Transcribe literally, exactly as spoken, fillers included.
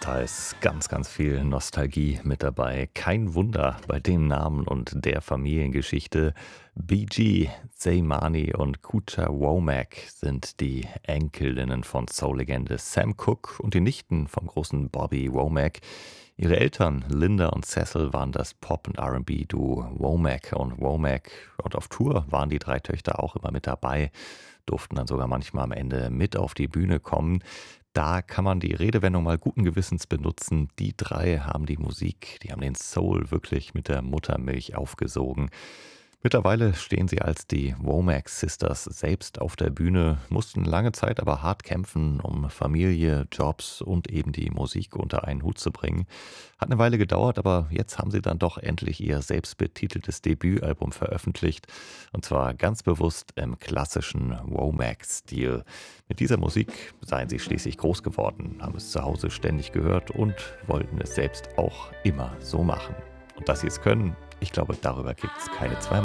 Da ist ganz, ganz viel Nostalgie mit dabei. Kein Wunder bei dem Namen und der Familiengeschichte. Bee Gee, Zaymani und Kucha Womack sind die Enkelinnen von Soul-Legende Sam Cooke und die Nichten vom großen Bobby Womack. Ihre Eltern Linda und Cecil waren das Pop- und R und B-Duo Womack und Womack. Und auf Tour waren die drei Töchter auch immer mit dabei, durften dann sogar manchmal am Ende mit auf die Bühne kommen. Da kann man die Redewendung mal guten Gewissens benutzen. Die drei haben die Musik, die haben den Soul wirklich mit der Muttermilch aufgesogen. Mittlerweile stehen sie als die Womack Sisters selbst auf der Bühne, mussten lange Zeit aber hart kämpfen, um Familie, Jobs und eben die Musik unter einen Hut zu bringen. Hat eine Weile gedauert, aber jetzt haben sie dann doch endlich ihr selbstbetiteltes Debütalbum veröffentlicht. Und zwar ganz bewusst im klassischen Womack-Stil. Mit dieser Musik seien sie schließlich groß geworden, haben es zu Hause ständig gehört und wollten es selbst auch immer so machen. Und dass sie es können, ich glaube, darüber gibt es keine zwei